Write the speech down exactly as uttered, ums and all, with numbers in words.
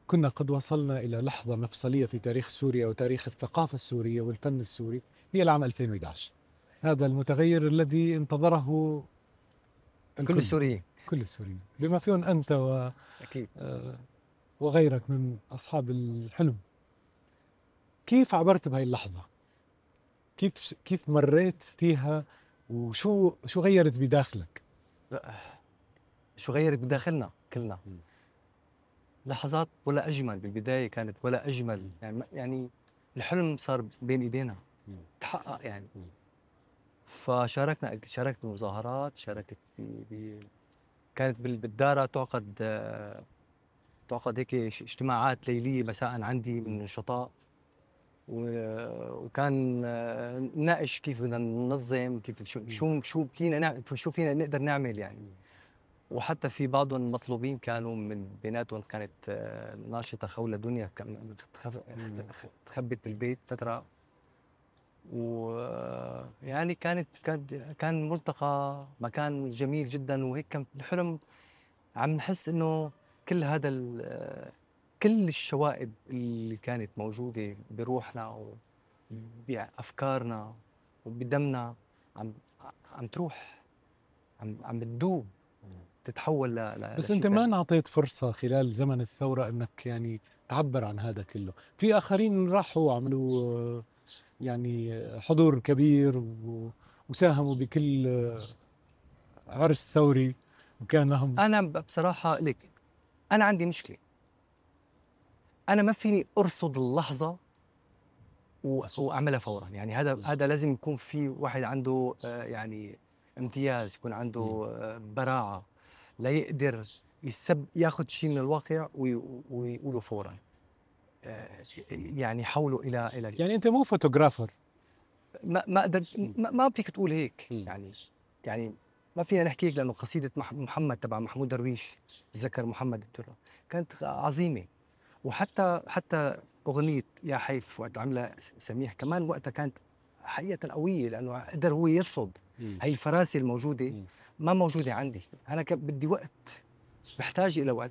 كنا قد وصلنا إلى لحظة مفصلية في تاريخ سوريا وتاريخ الثقافة السورية والفن السوري، هي العام ألفين وإحدى عشر. هذا المتغير الذي انتظره كل الكل، السوريين. كل السوريين بما فيهم أنت و أكيد. آه، وغيرك من أصحاب الحلم. كيف عبرت بهاي اللحظة؟ كيف كيف مريت فيها، وشو شو غيرت بداخلك؟ شو غيرت بداخلنا كلنا؟ م. لحظات ولا أجمل بالبداية، كانت ولا أجمل. م. يعني يعني الحلم صار بين إيدينا، م. تحقق يعني. م. فشاركنا، شاركت بمظاهرات، شاركت ب... ب... كانت بال- بالدارة تعقد آه، تعقد هيك اج- اجتماعات ليلية مساء عندي من النشطاء، و- وكان آه، نناقش كيف بدنا ننظم، كيف شو شو شو فينا نع- شو فينا نقدر نعمل يعني. وحتى في بعضهم مطلوبين كانوا من بيناتهم، كانت آه، ناشطة خولة دنيا كان تخف- اخ- تخبت بالبيت فترة. ويعني كانت كان كان ملتقى مكان جميل جدا، وهيك كان الحلم. عم نحس انه كل هذا ال- كل الشوائب اللي كانت موجودة بروحنا وبأفكارنا وبدمنا عم عم تروح، عم عم بتدوب، تتحول ل... ل... بس لشيء أنت ما ثاني. انعطيت فرصة خلال زمن الثورة أنك يعني تعبر عن هذا كله. في آخرين راحوا عملوا آه، يعني حضور كبير و- وساهموا بكل آه، عرس ثوري، وكان لهم. أنا ب- بصراحة لك، أنا عندي مشكلة. أنا ما فيني أرصد اللحظة و- واعملها فورا. يعني هذا هذا لازم يكون في واحد عنده آه، يعني امتياز، يكون عنده آه، براعه، لا يقدر يسب ياخذ شيء من الواقع وي- ويقوله فورا. آه، يعني حوله الى الى يعني أنت مو فوتوغرافر. ما ما اقدر، ما, ما فيك تقول هيك يعني. يعني ما فينا نحكي هيك، لانه قصيده مح- محمد تبع محمود درويش، تذكر محمد الدرة، كانت عظيمه. وحتى حتى اغنيه يا حيف وقت عملها سميح كمان وقتها كانت حقيقه قويه، لانه قدر هو يرصد هي الفراسه الموجوده، ما موجوده عندي. انا كان بدي وقت، بحتاج الى وقت